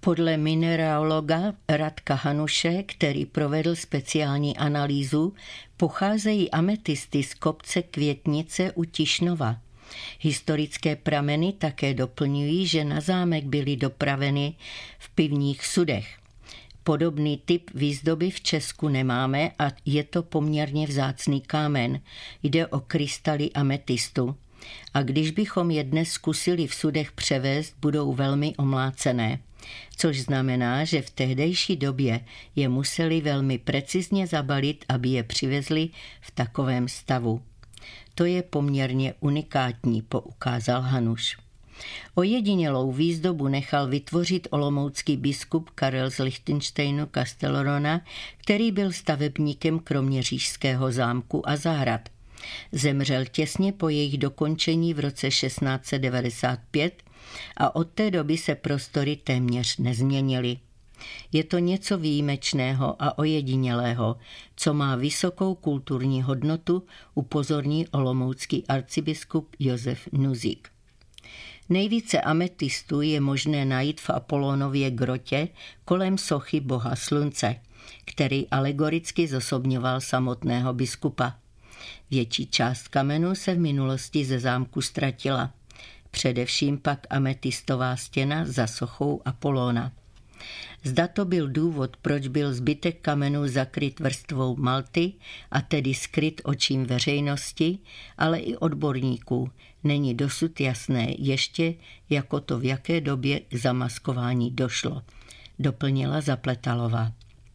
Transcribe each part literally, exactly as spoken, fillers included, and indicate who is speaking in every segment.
Speaker 1: Podle mineraloga Radka Hanuše, který provedl speciální analýzu, pocházejí ametisty z kopce Květnice u Tišnova. Historické prameny také doplňují, že na zámek byly dopraveny v pivních sudech. Podobný typ výzdoby v Česku nemáme a je to poměrně vzácný kámen. Jde o krystaly ametistu. A když bychom je dnes zkusili v sudech převést, budou velmi omlácené. Což znamená, že v tehdejší době je museli velmi precizně zabalit, aby je přivezli v takovém stavu. To je poměrně unikátní, poukázal Hanuš. Ojedinělou výzdobu nechal vytvořit olomoucký biskup Karel z Lichtensteinu Castelrona, který byl stavebníkem kroměřížského zámku a zahrad. Zemřel těsně po jejich dokončení v roce šestnáct set devadesát pět a od té doby se prostory téměř nezměnily. Je to něco výjimečného a ojedinělého, co má vysokou kulturní hodnotu, upozorní olomoucký arcibiskup Josef Nuzík. Nejvíce ametistů je možné najít v Apolonově grotě kolem sochy boha slunce, který alegoricky zosobňoval samotného biskupa. Větší část kamenů se v minulosti ze zámku ztratila. Především pak ametistová stěna za sochou Apolona. Zda to byl důvod, proč byl zbytek kamenů zakryt vrstvou malty a tedy skryt očím veřejnosti, ale i odborníků, není dosud jasné ještě, jako to v jaké době k zamaskování došlo, doplnila Zapletalová.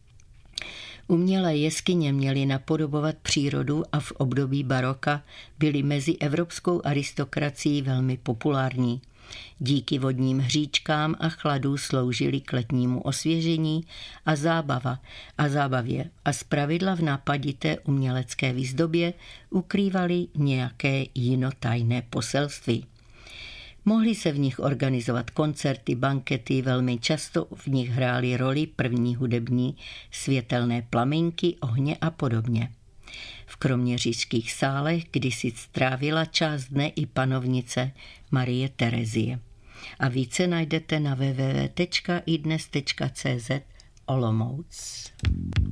Speaker 1: Umělé jeskyně měly napodobovat přírodu a v období baroka byly mezi evropskou aristokracií velmi populární. Díky vodním hříčkám a chladů sloužily k letnímu osvěžení a zábava a zábavě a zpravidla v nápadité umělecké výzdobě ukrývaly nějaké jinotajné poselství. Mohly se v nich organizovat koncerty, bankety, velmi často v nich hrály roli první hudební, světelné plamínky, ohně a podobně. V kroměřížských sálech kdysi strávila část dne i panovnice Marie Terezie. A více najdete na w w w tečka i dnes tečka c z Olomouc.